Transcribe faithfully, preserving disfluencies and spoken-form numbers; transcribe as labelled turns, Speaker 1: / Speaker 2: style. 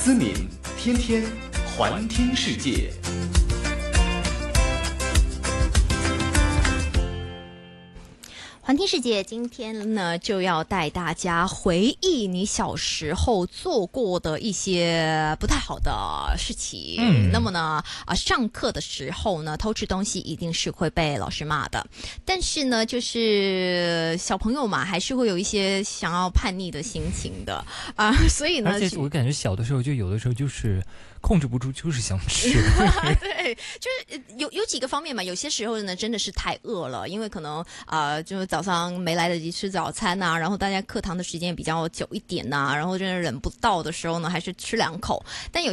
Speaker 1: 思敏，天天环听世界。
Speaker 2: 环听世界，今天呢就要带大家回忆你小时候做过的一些不太好的事情。嗯，那么呢，啊，上课的时候呢，偷吃东西一定是会被老师骂的。但是呢，就是小朋友嘛，还是会有一些想要叛逆的心情的啊，所以呢，
Speaker 3: 而且我感觉小的时候就有的时候就是控制不住，就是想吃。
Speaker 2: 对，就是有有几个方面嘛，有些时候呢真的是太饿了，因为可能啊、呃，就是早上没来得及吃早餐呐、啊，然后大家课堂的时间比较久一点呐、啊，然后真的忍不到的时候呢，还是吃两口。但有